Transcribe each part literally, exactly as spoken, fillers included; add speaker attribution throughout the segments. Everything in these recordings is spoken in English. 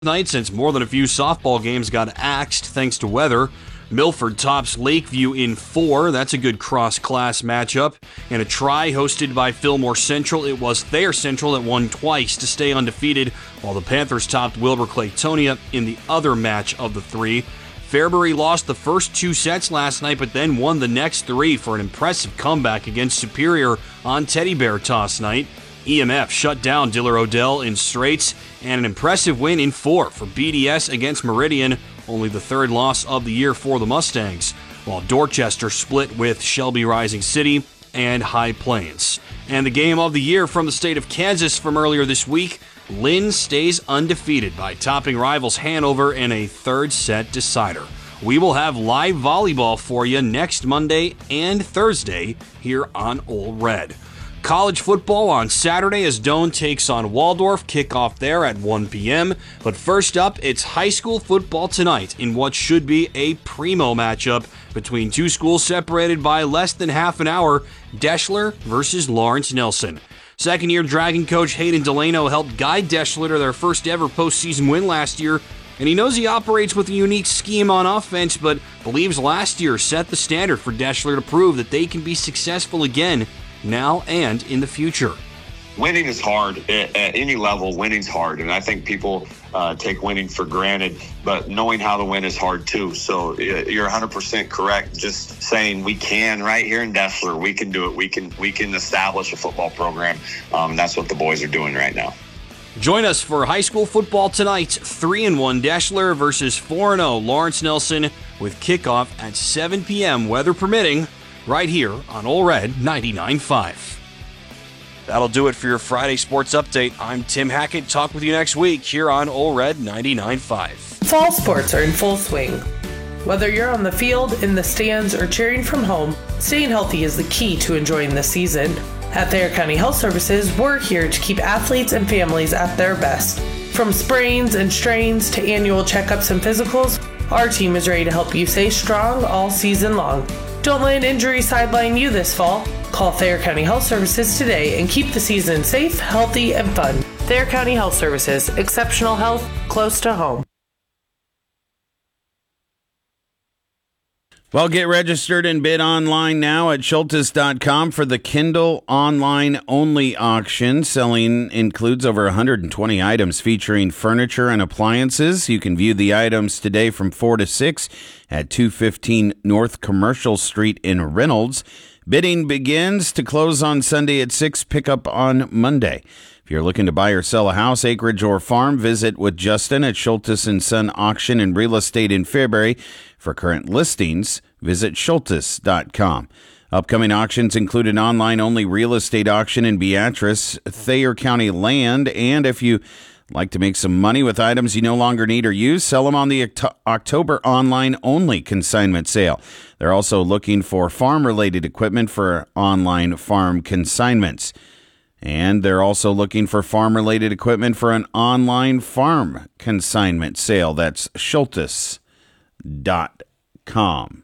Speaker 1: night since more than a few softball games got axed thanks to weather. Milford tops Lakeview in four. That's a good cross-class matchup. And a try hosted by Fillmore Central. It was Thayer Central that won twice to stay undefeated, while the Panthers topped Wilbur-Claytonia in the other match of the three. Fairbury lost the first two sets last night, but then won the next three for an impressive comeback against Superior on Teddy Bear Toss night. E M F shut down Diller Odell in straights, and an impressive win in four for B D S against Meridian, only the third loss of the year for the Mustangs, while Dorchester split with Shelby Rising City and High Plains. And the game of the year from the state of Kansas from earlier this week, Lynn stays undefeated by topping rivals Hanover in a third set decider. We will have live volleyball for you next Monday and Thursday here on Ole Red. College football on Saturday as Doane takes on Waldorf, kickoff there at one p.m. But first up, it's high school football tonight in what should be a primo matchup between two schools separated by less than half an hour, Deschler versus Lawrence Nelson. Second-year Dragon coach Hayden Delano helped guide Deschler to their first ever postseason win last year, and he knows he operates with a unique scheme on offense, but believes last year set the standard for Deschler to prove that they can be successful again now and in the future.
Speaker 2: Winning is hard. At, at any level, winning's hard. And I think people uh, take winning for granted, but knowing how to win is hard too. So you're one hundred percent correct. Just saying we can right here in Deschler, we can do it. We can we can establish a football program. Um, that's what the boys are doing right now.
Speaker 1: Join us for high school football tonight, three and one Deschler versus four and oh Lawrence Nelson, with kickoff at seven p.m. weather permitting, right here on Ole Red ninety-nine point five. That'll do it for your Friday Sports Update. I'm Tim Hackett. Talk with you next week here on Ole Red ninety-nine point five.
Speaker 3: Fall sports are in full swing. Whether you're on the field, in the stands, or cheering from home, staying healthy is the key to enjoying the season. At Thayer County Health Services, we're here to keep athletes and families at their best. From sprains and strains to annual checkups and physicals, our team is ready to help you stay strong all season long. Don't let an injury sideline you this fall. Call Thayer County Health Services today and keep the season safe, healthy, and fun. Thayer County Health Services, exceptional health close to home.
Speaker 4: Well, get registered and bid online now at Schultes dot com for the Kindle online only auction. Selling includes over one hundred twenty items featuring furniture and appliances. You can view the items today from four to six at two fifteen North Commercial Street in Reynolds. Bidding begins to close on Sunday at six, pickup on Monday. If you're looking to buy or sell a house, acreage, or farm, visit with Justin at Schultes and Son Auction and Real Estate in Fairbury. For current listings, visit Schultes dot com. Upcoming auctions include an online-only real estate auction in Beatrice, Thayer County land, and if you like to make some money with items you no longer need or use, sell them on the October online-only consignment sale. They're also looking for farm-related equipment for online farm consignments. And they're also looking for farm-related equipment for an online farm consignment sale. That's Schultes dot com.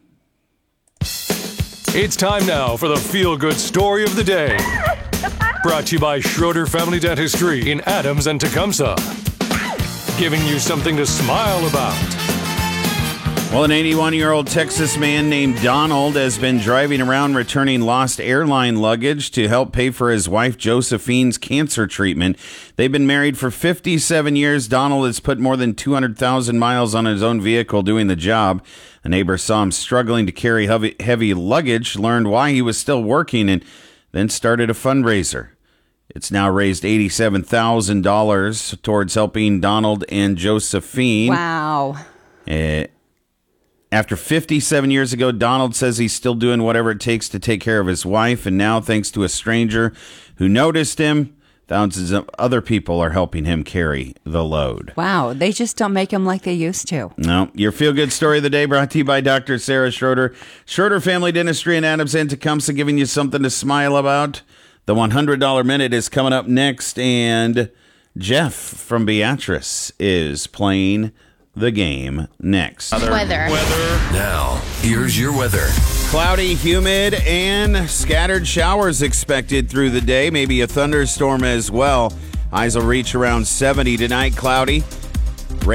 Speaker 5: It's time now for the feel-good story of the day. Brought to you by Schroeder Family Dentistry in Adams and Tecumseh. Giving you something to smile about.
Speaker 4: Well, an eighty-one-year-old Texas man named Donald has been driving around returning lost airline luggage to help pay for his wife Josephine's cancer treatment. They've been married for fifty-seven years. Donald has put more than two hundred thousand miles on his own vehicle doing the job. A neighbor saw him struggling to carry heavy, heavy luggage, learned why he was still working, and then started a fundraiser. It's now raised eighty-seven thousand dollars towards helping Donald and Josephine.
Speaker 6: Wow.
Speaker 4: Uh, After fifty-seven years ago, Donald says he's still doing whatever it takes to take care of his wife, and now, thanks to a stranger who noticed him, thousands of other people are helping him carry the load.
Speaker 6: Wow, they just don't make them like they used to.
Speaker 4: No. Your feel-good story of the day brought to you by Doctor Sarah Schroeder. Schroeder Family Dentistry in Adams and Tecumseh, giving you something to smile about. The one hundred dollars Minute is coming up next, and Jeff from Beatrice is playing the game next.
Speaker 7: Weather.
Speaker 5: Weather.
Speaker 8: Now, here's your weather.
Speaker 4: Cloudy, humid, and scattered showers expected through the day. Maybe a thunderstorm as well. Highs will reach around seventy tonight. Cloudy. Ray